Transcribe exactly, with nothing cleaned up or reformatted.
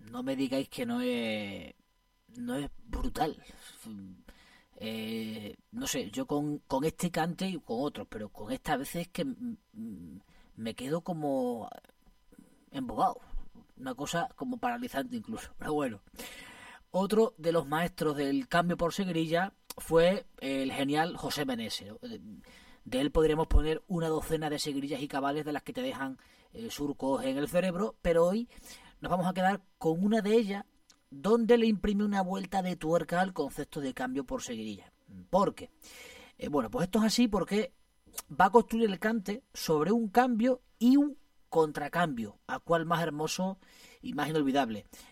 no me digáis que no es, no es brutal. Eh, no sé, yo con, con este cante y con otros, pero con esta a veces es que mm, mm, me quedo como embobado. Una cosa como paralizante incluso. Pero bueno. Otro de los maestros del cambio por seguirilla fue el genial José Meneses. De él podríamos poner una docena de seguirillas y cabales de las que te dejan eh, surcos en el cerebro, pero hoy nos vamos a quedar con una de ellas donde le imprime una vuelta de tuerca al concepto de cambio por seguirilla. ¿Por qué? Eh, bueno, pues esto es así porque va a construir el cante sobre un cambio y un contracambio, a cual más hermoso y más inolvidable.